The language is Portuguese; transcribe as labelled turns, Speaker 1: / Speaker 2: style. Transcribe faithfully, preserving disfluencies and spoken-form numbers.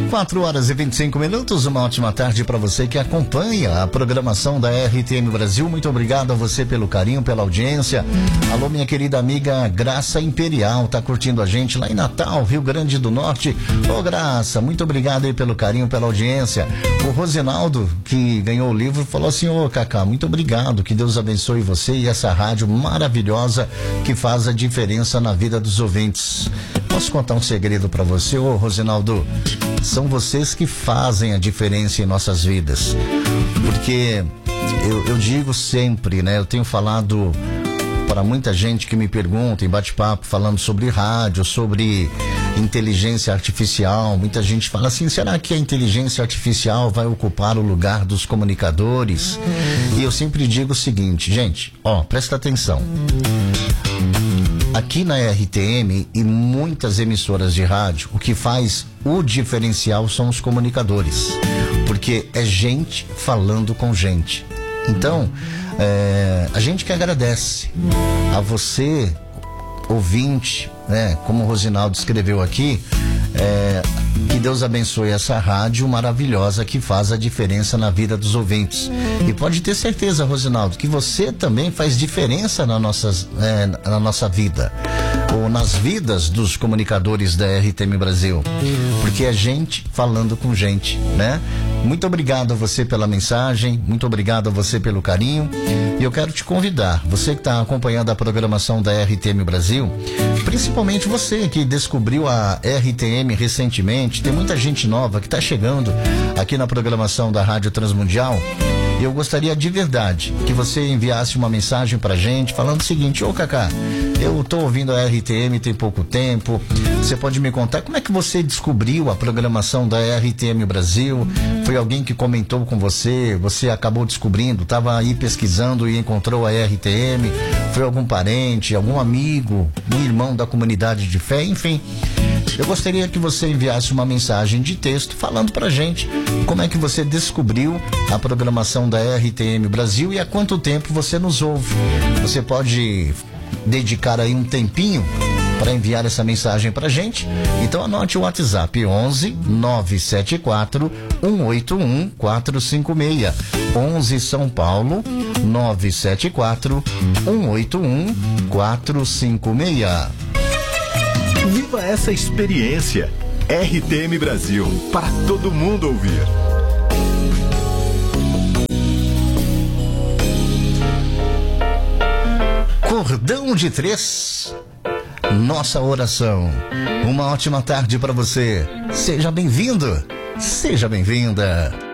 Speaker 1: quatro horas e vinte e cinco minutos, uma ótima tarde para você que acompanha a programação da R T M Brasil. Muito obrigado a você pelo carinho, pela audiência. Alô, minha querida amiga Graça Imperial, tá curtindo a gente lá em Natal, Rio Grande do Norte. Ô, Graça, muito obrigado aí pelo carinho, pela audiência. O Rosinaldo, que ganhou o livro, falou assim: ô, Cacá, muito obrigado, que Deus abençoe você e essa rádio maravilhosa que faz a diferença na vida dos ouvintes. Posso contar um segredo para você, ô Rosinaldo? São vocês que fazem a diferença em nossas vidas. Porque eu, eu digo sempre, né? Eu tenho falado para muita gente que me pergunta em bate-papo, falando sobre rádio, sobre inteligência artificial. Muita gente fala assim: será que a inteligência artificial vai ocupar o lugar dos comunicadores? E eu sempre digo o seguinte, gente, ó, presta atenção. Aqui na R T M e muitas emissoras de rádio, o que faz o diferencial são os comunicadores, porque é gente falando com gente. Então, é, a gente que agradece a você, ouvinte, né, como o Rosinaldo escreveu aqui, é, que Deus abençoe essa rádio maravilhosa que faz a diferença na vida dos ouvintes. E pode ter certeza, Rosinaldo, que você também faz diferença na, nossas, é, na nossa vida, ou nas vidas dos comunicadores da R T M Brasil, porque é gente falando com gente, né? Muito obrigado a você pela mensagem, muito obrigado a você pelo carinho. E eu quero te convidar, você que está acompanhando a programação da R T M Brasil, principalmente você que descobriu a R T M recentemente, tem muita gente nova que está chegando aqui na programação da Rádio Transmundial. Eu gostaria de verdade que você enviasse uma mensagem pra gente falando o seguinte: ô Cacá, eu tô ouvindo a R T M tem pouco tempo, você pode me contar como é que você descobriu a programação da R T M Brasil? Foi alguém que comentou com você, você acabou descobrindo, estava aí pesquisando e encontrou a R T M? Foi algum parente, algum amigo, um irmão da comunidade de fé, enfim. Eu gostaria que você enviasse uma mensagem de texto falando pra gente como é que você descobriu a programação da R T M Brasil e há quanto tempo você nos ouve. Você pode dedicar aí um tempinho para enviar essa mensagem pra gente. Então anote o WhatsApp onze nove sete quatro um oito um quatro cinco seis. onze São Paulo nove sete quatro um oito um quatro cinco seis.
Speaker 2: Viva essa experiência. R T M Brasil, para todo mundo ouvir.
Speaker 1: Cordão de Três, nossa oração. Uma ótima tarde para você. Seja bem-vindo, seja bem-vinda.